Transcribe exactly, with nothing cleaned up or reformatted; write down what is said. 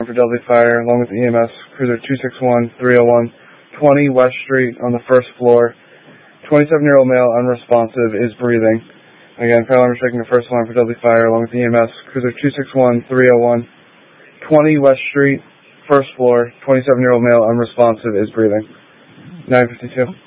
for Dudley Fire, along with E M S, cruiser two six one, three oh one, twenty West Street on the first floor. twenty-seven-year-old male, unresponsive, is breathing. Again, fire alarm checking the first alarm for Dudley Fire, along with E M S, cruiser two six one, three oh one, twenty West Street, first floor, twenty-seven-year-old male, unresponsive, is breathing. nine fifty-two.